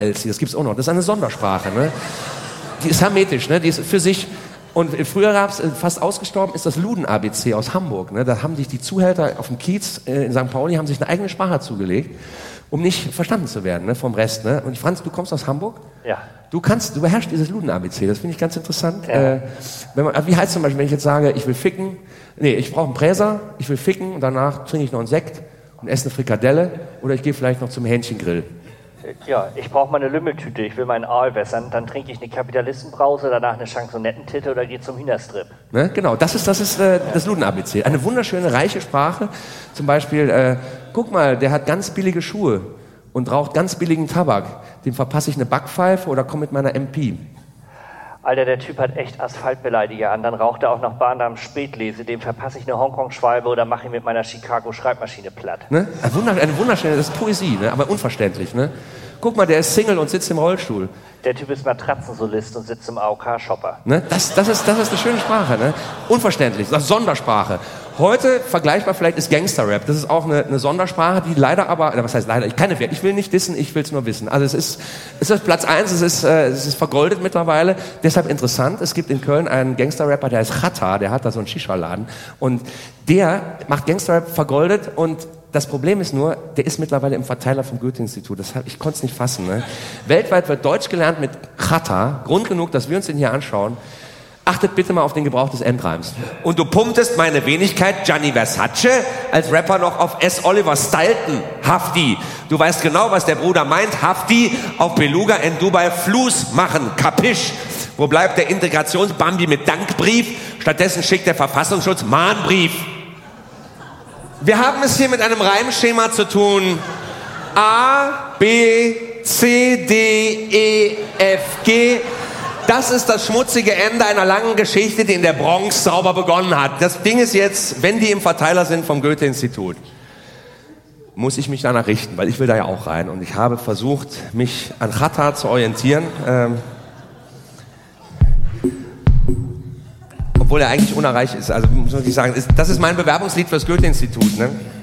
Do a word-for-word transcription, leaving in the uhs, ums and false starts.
Das gibt's auch noch. Das ist eine Sondersprache. Ne? Die ist hermetisch, ne? Die ist für sich. Und früher gab es, fast ausgestorben ist das Luden-A B C aus Hamburg. Ne? Da haben sich die Zuhälter auf dem Kiez äh, in Sankt Pauli haben sich eine eigene Sprache zugelegt, um nicht verstanden zu werden, ne, vom Rest. Ne? Und Franz, du kommst aus Hamburg? Ja. Du kannst, du beherrschst dieses Luden-A B C, das finde ich ganz interessant. Ja. Äh, wenn man, wie heißt zum Beispiel, wenn ich jetzt sage, ich will ficken, nee, ich brauche einen Präser, ich will ficken und danach trinke ich noch einen Sekt und esse eine Frikadelle oder ich gehe vielleicht noch zum Hähnchengrill. Ja, ich brauche mal eine Lümmeltüte, ich will meinen Aal wässern, dann trinke ich eine Kapitalistenbrause, danach eine Chansonettentitte oder gehe zum Hühnerstrip. Ne? Genau, das ist das, ist, äh, das Luden-A B C. Eine wunderschöne, reiche Sprache. Zum Beispiel, äh, guck mal, der hat ganz billige Schuhe und raucht ganz billigen Tabak. Dem verpasse ich eine Backpfeife oder komme mit meiner M P. Alter, der Typ hat echt Asphaltbeleidiger an, dann raucht er auch noch Bahndamm Spätlese, dem verpasse ich eine Hongkong-Schwalbe oder mache ihn mit meiner Chicago-Schreibmaschine platt. Ne? Eine, Wunder, eine wunderschöne, das ist Poesie, ne? Aber unverständlich. Ne? Guck mal, der ist Single und sitzt im Rollstuhl. Der Typ ist Matratzensolist und sitzt im A O K-Shopper. Ne? Das, das, ist, das ist eine schöne Sprache, ne? Unverständlich, das ist Sondersprache. Heute, vergleichbar vielleicht, ist Gangster-Rap. Das ist auch eine, eine Sondersprache, die leider aber, was heißt leider, ich, keine, ich will nicht dissen, ich will es nur wissen. Also es ist, es ist Platz eins, es ist, äh, es ist vergoldet mittlerweile, deshalb interessant. Es gibt in Köln einen Gangster-Rapper, der heißt Chata, der hat da so einen Shisha-Laden und der macht Gangster-Rap vergoldet und das Problem ist nur, der ist mittlerweile im Verteiler vom Goethe-Institut. Das hab, ich konnte es nicht fassen. Ne? Weltweit wird Deutsch gelernt mit Chata, Grund genug, dass wir uns den hier anschauen. Achtet bitte mal auf den Gebrauch des Endreims. Und du pumptest meine Wenigkeit Gianni Versace als Rapper noch auf S. Oliver Stilton, Hafti. Du weißt genau, was der Bruder meint. Hafti auf Beluga in Dubai Fluss machen. Kapisch. Wo bleibt der Integrationsbambi mit Dankbrief? Stattdessen schickt der Verfassungsschutz Mahnbrief. Wir haben es hier mit einem Reimschema zu tun. A, B, C, D, E, F, G. Das ist das schmutzige Ende einer langen Geschichte, die in der Bronx sauber begonnen hat. Das Ding ist jetzt, wenn die im Verteiler sind vom Goethe-Institut, muss ich mich danach richten, weil ich will da ja auch rein. Und ich habe versucht, mich an Chata zu orientieren. Ähm, obwohl er eigentlich unerreicht ist. Also muss man wirklich sagen, das ist mein Bewerbungslied fürs Goethe-Institut. Ne?